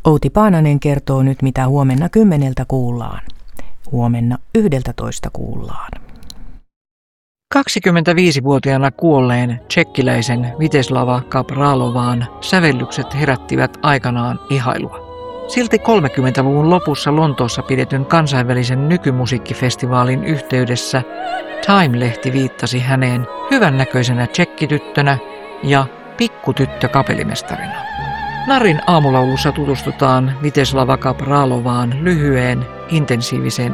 Outi Paananen kertoo nyt, mitä huomenna 10 kuullaan. Huomenna 11 kuullaan. 25-vuotiaana kuolleen tšekkiläisen Vítězslava Kapralovaan sävellykset herättivät aikanaan ihailua. Silti 30-luvun lopussa Lontoossa pidetyn kansainvälisen nykymusiikkifestivaalin yhteydessä Time-lehti viittasi häneen hyvännäköisenä tšekkityttönä ja pikkutyttökapellimestarina. Narin aamulaulussa tutustutaan Vítězslava Kapralovaan lyhyeen, intensiiviseen